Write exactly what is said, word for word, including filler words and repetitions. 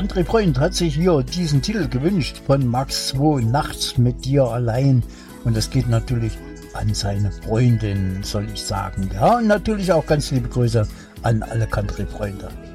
André Freund hat sich hier diesen Titel gewünscht von Max zwei, Nachts mit dir allein. Und das geht natürlich an seine Freundin, soll ich sagen. Ja, und natürlich auch ganz liebe Grüße an alle Country-Freunde.